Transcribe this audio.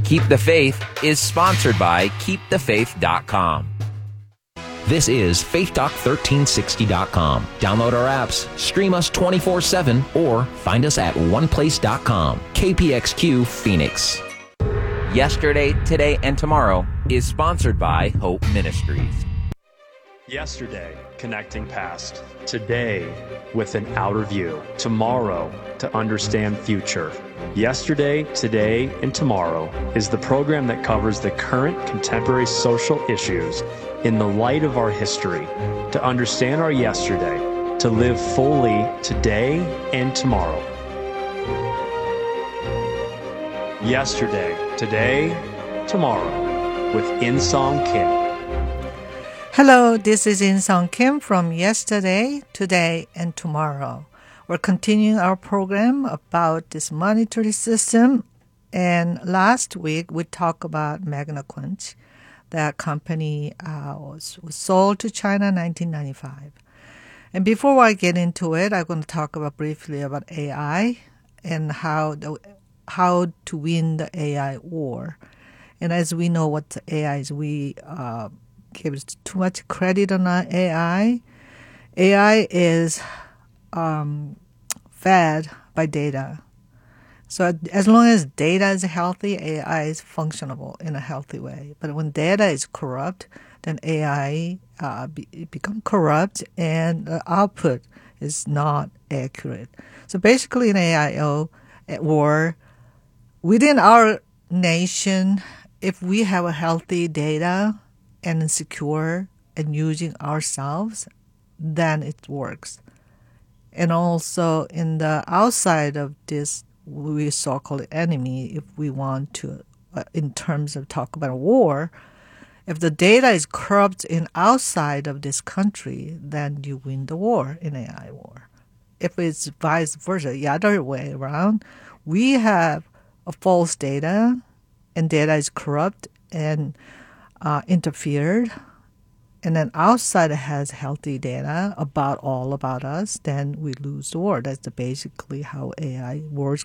Keep the Faith is sponsored by KeepTheFaith.com. This is FaithTalk1360.com. Download our apps, stream us 24/7, or find us at oneplace.com. KPXQ Phoenix. Yesterday, Today, and Tomorrow is sponsored by Hope Ministries. Yesterday, connecting past. Today, with an outer view. Tomorrow, to understand future. Yesterday, Today, and Tomorrow is the program that covers the current contemporary social issues in the light of our history, to understand our yesterday, to live fully today and tomorrow. Yesterday, Today, Tomorrow, with In Song Kim. Hello, this is In Song Kim from Yesterday, Today, and Tomorrow. We're continuing our program about this monetary system. And last week, we talked about MagnaQuench. That company was sold to China in 1995. And before I get into it, I'm going to talk briefly about AI and how to win the AI war. And as we know what the AI is, we give too much credit on AI. AI is fed by data. So as long as data is healthy, AI is functionable in a healthy way. But when data is corrupt, then AI become corrupt and the output is not accurate. So basically in AI war, within our nation, if we have a healthy data and secure and using ourselves, then it works. And also in the outside of this, we so-called enemy, if we want to, in terms of talk about war, if the data is corrupt in outside of this country, then you win the war in AI war. If it's vice versa, the other way around, we have a false data and data is corrupt and interfered, and then outside has healthy data about us, then we lose the war. That's basically how AI wars